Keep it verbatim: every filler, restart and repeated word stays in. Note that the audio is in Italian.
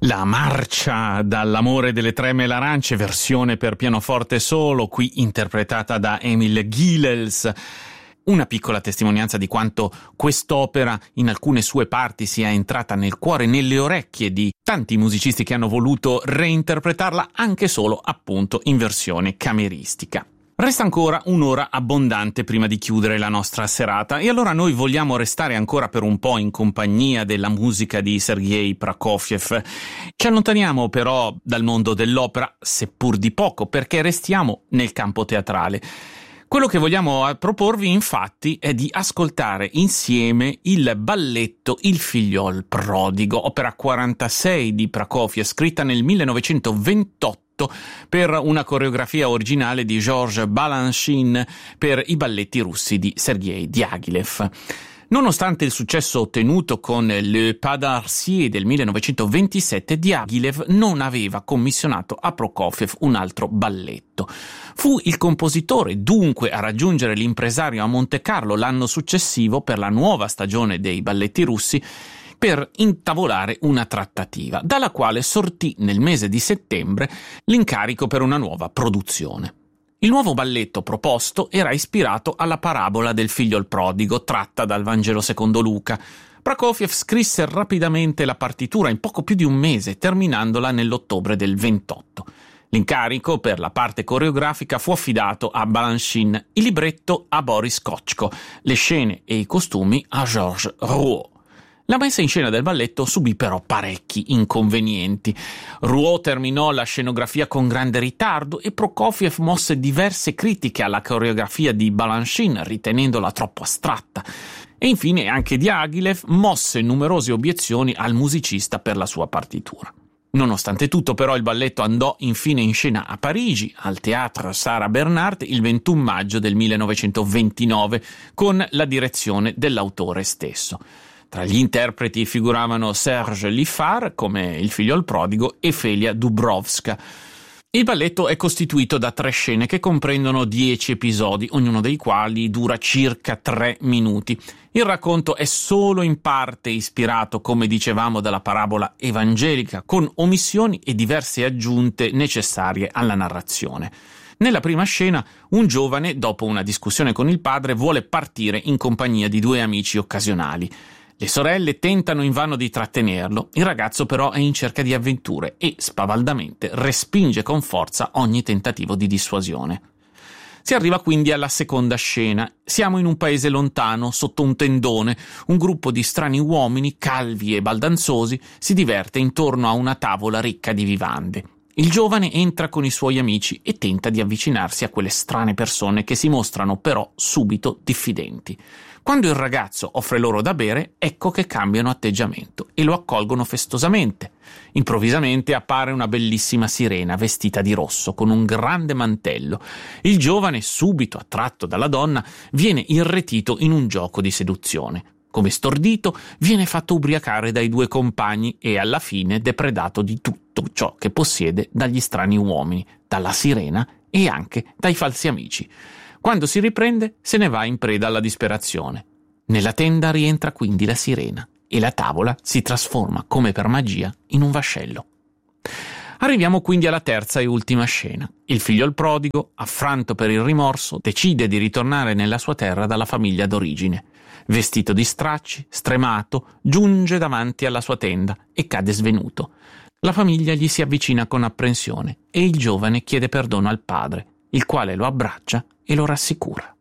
La marcia dall'amore delle tre mele arance, versione per pianoforte solo, qui interpretata da Emil Gilels. Una piccola testimonianza di quanto quest'opera in alcune sue parti sia entrata nel cuore e nelle orecchie di tanti musicisti che hanno voluto reinterpretarla anche solo appunto in versione cameristica. Resta ancora un'ora abbondante prima di chiudere la nostra serata e allora noi vogliamo restare ancora per un po' in compagnia della musica di Sergei Prokofiev. Ci allontaniamo però dal mondo dell'opera, seppur di poco, perché restiamo nel campo teatrale. Quello che vogliamo proporvi infatti è di ascoltare insieme il balletto Il figliol prodigo, opera quarantasei di Prokofiev, scritta nel millenovecentoventotto per una coreografia originale di Georges Balanchine per i balletti russi di Sergei Diaghilev. Nonostante il successo ottenuto con Le Pas d'Arcier del millenovecentoventisette, Diaghilev non aveva commissionato a Prokofiev un altro balletto. Fu il compositore dunque a raggiungere l'impresario a Montecarlo l'anno successivo per la nuova stagione dei balletti russi per intavolare una trattativa, dalla quale sortì nel mese di settembre l'incarico per una nuova produzione. Il nuovo balletto proposto era ispirato alla parabola del figlio prodigo tratta dal Vangelo secondo Luca. Prokofiev scrisse rapidamente la partitura in poco più di un mese, terminandola nell'ottobre del ventotto. L'incarico per la parte coreografica fu affidato a Balanchine, il libretto a Boris Kochko, le scene e i costumi a Georges Rouault. La messa in scena del balletto subì però parecchi inconvenienti. Rouault terminò la scenografia con grande ritardo e Prokofiev mosse diverse critiche alla coreografia di Balanchine, ritenendola troppo astratta. E infine anche Diaghilev mosse numerose obiezioni al musicista per la sua partitura. Nonostante tutto, però, il balletto andò infine in scena a Parigi, al Théâtre Sarah Bernhardt, il ventuno maggio del millenovecentoventinove, con la direzione dell'autore stesso. Tra gli interpreti figuravano Serge Liffard, come il figliol prodigo, e Felia Dubrovska. Il balletto è costituito da tre scene che comprendono dieci episodi, ognuno dei quali dura circa tre minuti. Il racconto è solo in parte ispirato, come dicevamo, dalla parabola evangelica, con omissioni e diverse aggiunte necessarie alla narrazione. Nella prima scena, un giovane, dopo una discussione con il padre, vuole partire in compagnia di due amici occasionali. Le sorelle tentano invano di trattenerlo, il ragazzo però è in cerca di avventure e, spavaldamente, respinge con forza ogni tentativo di dissuasione. Si arriva quindi alla seconda scena. Siamo in un paese lontano, sotto un tendone. Un gruppo di strani uomini, calvi e baldanzosi, si diverte intorno a una tavola ricca di vivande. Il giovane entra con i suoi amici e tenta di avvicinarsi a quelle strane persone che si mostrano però subito diffidenti. Quando il ragazzo offre loro da bere, ecco che cambiano atteggiamento e lo accolgono festosamente. Improvvisamente appare una bellissima sirena vestita di rosso con un grande mantello. Il giovane, subito attratto dalla donna, viene irretito in un gioco di seduzione. Come stordito, viene fatto ubriacare dai due compagni e alla fine depredato di tutto ciò che possiede dagli strani uomini, dalla sirena e anche dai falsi amici. Quando si riprende, se ne va in preda alla disperazione. Nella tenda rientra quindi la sirena e la tavola si trasforma, come per magia, in un vascello. Arriviamo quindi alla terza e ultima scena. Il figliol prodigo, affranto per il rimorso, decide di ritornare nella sua terra dalla famiglia d'origine. Vestito di stracci, stremato, giunge davanti alla sua tenda e cade svenuto. La famiglia gli si avvicina con apprensione e il giovane chiede perdono al padre, il quale lo abbraccia e lo rassicura.